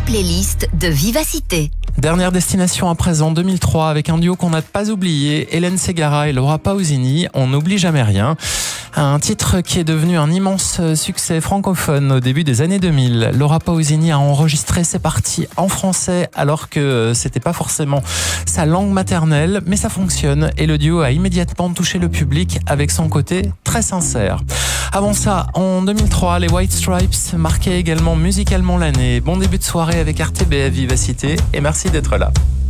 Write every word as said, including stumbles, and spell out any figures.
playlist de Vivacité. Dernière destination à présent, deux mille trois, avec un duo qu'on n'a pas oublié, Hélène Ségara et Laura Pausini, On n'oublie jamais rien. Un titre qui est devenu un immense succès francophone au début des années deux mille. Laura Pausini a enregistré ses parties en français alors que c'était pas forcément sa langue maternelle, mais ça fonctionne et le duo a immédiatement touché le public avec son côté très sincère. Avant ça, en deux mille trois, les White Stripes marquaient également musicalement l'année. Bon début de soirée avec R T B à Vivacité et merci d'être là.